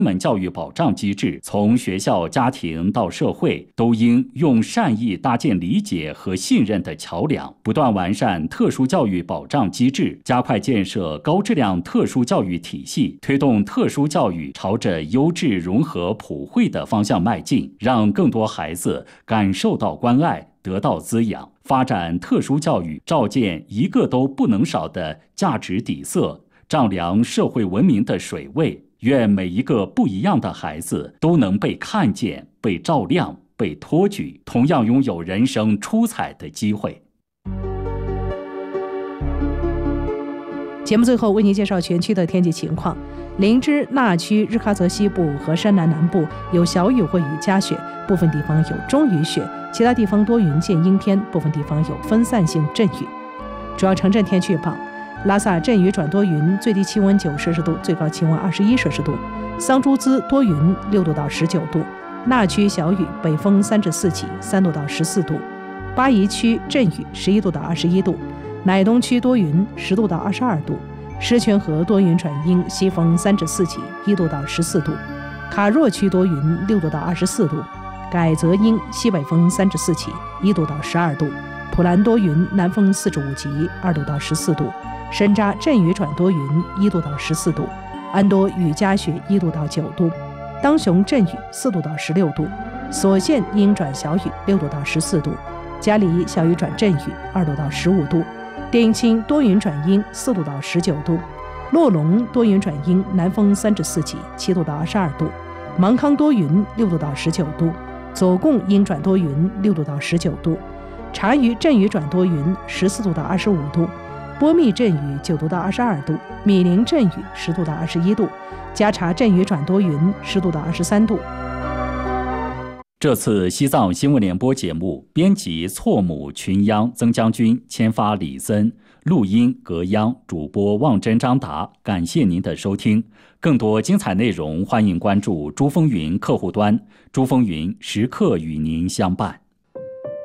门教育保障机制，从学校、家庭到社会，都应用善意搭建理解和信任的桥梁，不断完善特殊教育保障机制，加快建设高质量特殊教育体系，推动特殊教育朝着优质融合普惠的方向迈进，让更多孩子感受到关爱，得到滋养。发展特殊教育，照见一个都不能少的价值底色，丈量社会文明的水位。愿每一个不一样的孩子都能被看见、被照亮、被托举，同样拥有人生出彩的机会。 节目最后为您介绍全区的天气情况。林芝、那区、日喀则西部和山南南部有小雨或雨夹雪，部分地方有中雨雪，其他地方多云见阴天，部分地方有分散性阵雨。主要城镇天气预报：拉萨阵雨转多云，最低气温9摄氏度，最高气温21摄氏度；桑珠孜多云，6度到19度；那区小雨，北风3至4起，3度到14度；巴宜区阵雨，11度到21度；乃东区多云，10度到22度；狮泉河多云转阴，西风3至4起，1度到14度；卡若区多云，6度到24度；改则阴，西北风3至4起，1度到12度；普兰多云，南风4至5级，2度到14度；深扎阵雨转多云，1度到14度；安多雨夹雪，1度到9度；当雄阵雨4度到16度；所县阴转小雨，6度到14度；嘉黎小雨转阵雨，2度到15度；滇青多云转阴，4度到19度；洛龙多云转阴，南风3至4级，7度到22度；芒康多云，6度到19度；左贡阴转多云，6度到19度；察隅阵雨转多云，14度到25度；波密阵雨9度到22度；米林阵雨10度到21度；加察阵雨转多云10度到23度。 这次西藏新闻联播节目，编辑错母群央曾将军，签发李森，录音格央，主播望真张达。感谢您的收听，更多精彩内容欢迎关注珠风云客户端，珠风云时刻与您相伴。